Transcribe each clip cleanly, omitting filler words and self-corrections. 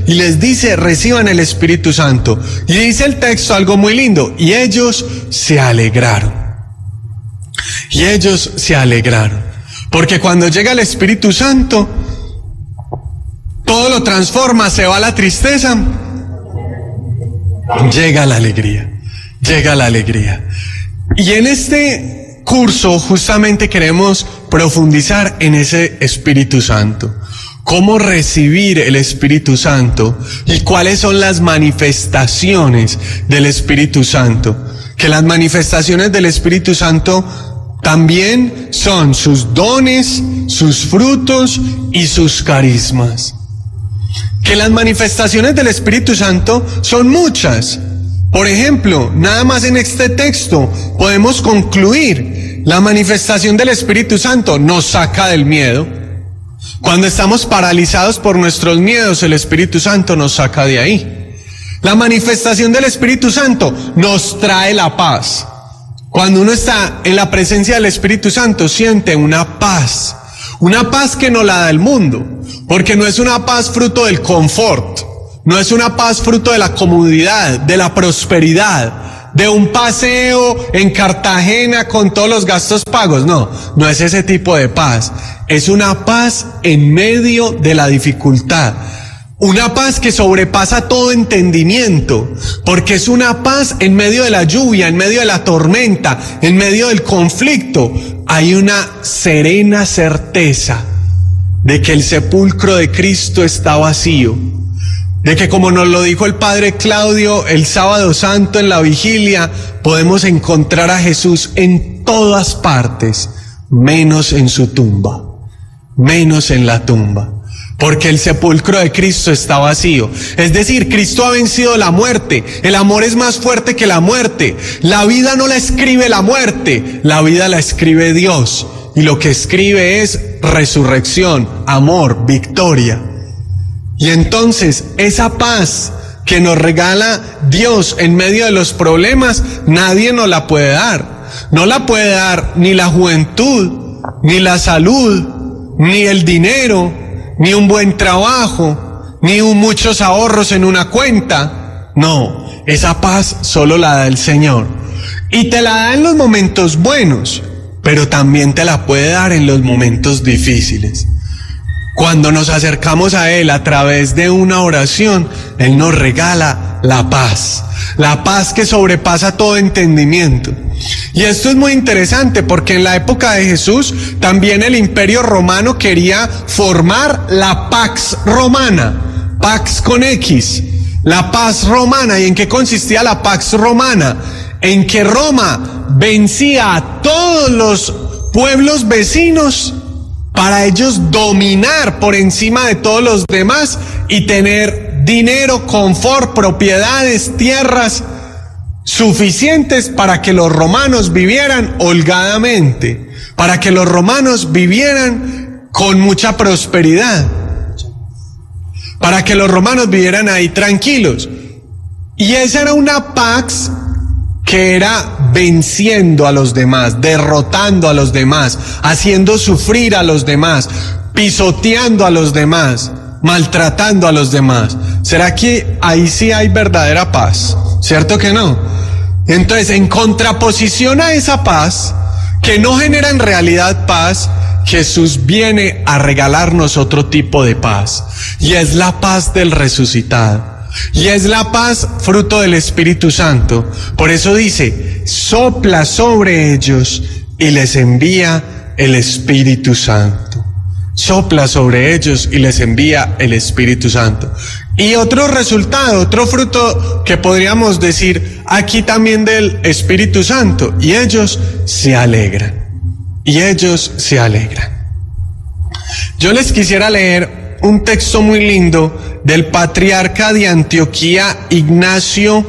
y les dice, reciban el Espíritu Santo. Y dice el texto algo muy lindo, y ellos se alegraron. Y ellos se alegraron. Porque cuando llega el Espíritu Santo, todo lo transforma, se va la tristeza, llega la alegría, llega la alegría. Y en este curso justamente queremos profundizar en ese Espíritu Santo. Cómo recibir el Espíritu Santo y cuáles son las manifestaciones del Espíritu Santo. Que las manifestaciones del Espíritu Santo también son sus dones, sus frutos y sus carismas. Que las manifestaciones del Espíritu Santo son muchas. Por ejemplo, nada más en este texto podemos concluir, la manifestación del Espíritu Santo nos saca del miedo. Cuando estamos paralizados por nuestros miedos, el Espíritu Santo nos saca de ahí. La manifestación del Espíritu Santo nos trae la paz. Cuando uno está en la presencia del Espíritu Santo, siente una paz que no la da el mundo, porque no es una paz fruto del confort, no es una paz fruto de la comodidad, de la prosperidad, de un paseo en Cartagena con todos los gastos pagos. No es ese tipo de paz. Es una paz en medio de la dificultad. Una paz que sobrepasa todo entendimiento, porque es una paz en medio de la lluvia, en medio de la tormenta, en medio del conflicto. Hay una serena certeza de que el sepulcro de Cristo está vacío. De que, como nos lo dijo el Padre Claudio el sábado santo en la vigilia, podemos encontrar a Jesús en todas partes, menos en su tumba, menos en la tumba. Porque el sepulcro de Cristo está vacío. Es decir, Cristo ha vencido la muerte. El amor es más fuerte que la muerte. La vida no la escribe la muerte, la vida la escribe Dios. Y lo que escribe es resurrección, amor, victoria. Y entonces, esa paz que nos regala Dios en medio de los problemas, nadie nos la puede dar. No la puede dar ni la juventud, ni la salud, ni el dinero, ni un buen trabajo, ni muchos ahorros en una cuenta. No, esa paz solo la da el Señor. Y te la da en los momentos buenos, pero también te la puede dar en los momentos difíciles. Cuando nos acercamos a Él a través de una oración, Él nos regala la paz que sobrepasa todo entendimiento. Y esto es muy interesante porque en la época de Jesús también el Imperio Romano quería formar la Pax Romana, Pax con X, la paz romana. ¿Y en qué consistía la Pax Romana? En que Roma vencía a todos los pueblos vecinos para ellos dominar por encima de todos los demás y tener dinero, confort, propiedades, tierras suficientes para que los romanos vivieran holgadamente, para que los romanos vivieran con mucha prosperidad, para que los romanos vivieran ahí tranquilos. Y esa era una pax que era venciendo a los demás, derrotando a los demás, haciendo sufrir a los demás, pisoteando a los demás, maltratando a los demás. ¿Será que ahí sí hay verdadera paz? ¿Cierto que no? Entonces, en contraposición a esa paz, que no genera en realidad paz, Jesús viene a regalarnos otro tipo de paz, y es la paz del resucitado. Y es la paz fruto del Espíritu Santo. Por eso dice, sopla sobre ellos y les envía el Espíritu Santo. Sopla sobre ellos y les envía el Espíritu Santo. Y otro resultado, otro fruto que podríamos decir aquí también del Espíritu Santo, y ellos se alegran. Y ellos se alegran. Yo les quisiera leer un texto muy lindo del patriarca de Antioquía, Ignacio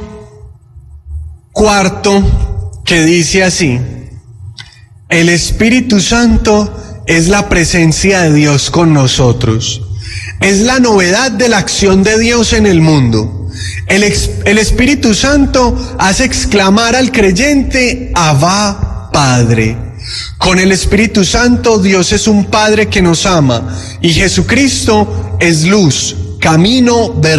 IV, que dice así: el Espíritu Santo es la presencia de Dios con nosotros. Es la novedad de la acción de Dios en el mundo. El Espíritu Santo hace exclamar al creyente, Abba, Padre. Con el Espíritu Santo, Dios es un Padre que nos ama, y Jesucristo es luz, camino, verdad.